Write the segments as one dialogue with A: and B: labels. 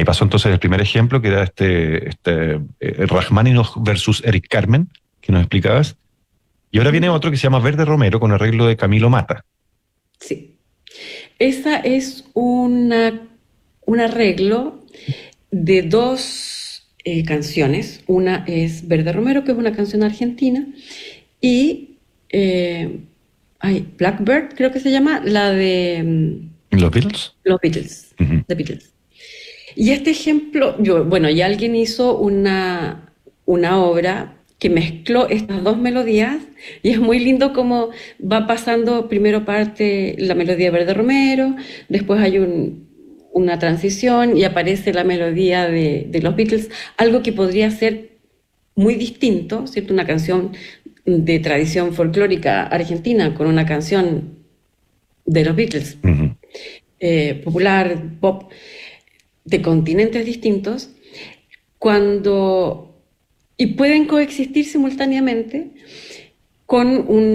A: ahí pasó entonces el primer ejemplo, que era Rachmaninoff versus Eric Carmen, que nos explicabas. Y ahora viene
B: Ujú.
A: otro que se llama Verde Romero, con arreglo de Camilo Mata.
B: Sí. Esa es un arreglo de dos canciones. Una es Verde Romero, que es una canción argentina, y eh, Blackbird, creo que se llama, la de
A: ¿Los Beatles?
B: los Beatles,
A: Ujú.
B: The Beatles. Y este ejemplo, bueno, y alguien hizo una obra que mezcló estas dos melodías y es muy lindo como va pasando, primero parte la melodía de Verde Romero, después hay una transición y aparece la melodía de los Beatles, algo que podría ser muy distinto, ¿cierto? Una canción de tradición folclórica argentina con una canción de los Beatles,
A: Ujú.
B: popular, pop, de continentes distintos, cuando y pueden coexistir simultáneamente con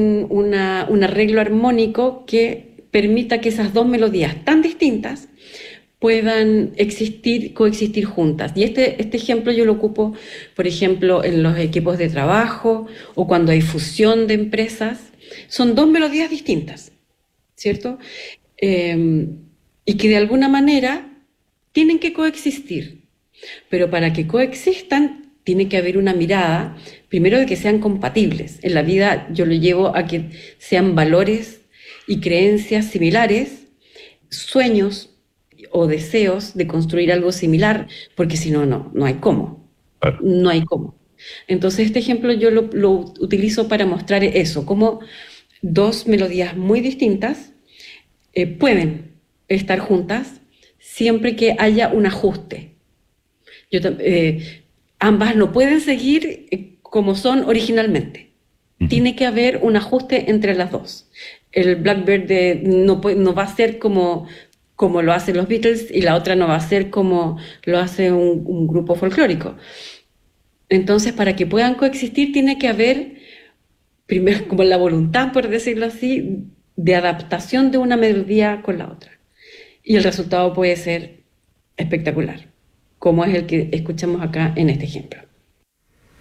B: un arreglo armónico que permita que esas dos melodías tan distintas puedan coexistir juntas. Y este ejemplo yo lo ocupo, por ejemplo, en los equipos de trabajo o cuando hay fusión de empresas. Son dos melodías distintas, ¿cierto? Eh, y que de alguna manera tienen que coexistir. Pero para que coexistan, tiene que haber una mirada, primero de que sean compatibles. En la vida yo lo llevo a que sean valores y creencias similares, sueños o deseos de construir algo similar, porque si no, no hay cómo.
A: Claro.
B: No hay cómo. Entonces este ejemplo yo lo utilizo para mostrar eso, cómo dos melodías muy distintas pueden estar juntas siempre que haya un ajuste. Yo, ambas no pueden seguir como son originalmente.
A: Ujú.
B: Tiene que haber un ajuste entre las dos. El Blackbird no va a ser como lo hacen los Beatles y la otra no va a ser como lo hace un grupo folclórico. Entonces, para que puedan coexistir, tiene que haber, primero, como la voluntad, por decirlo así, de adaptación de una melodía con la otra. Y el resultado puede ser espectacular, como es el que escuchamos acá en este ejemplo.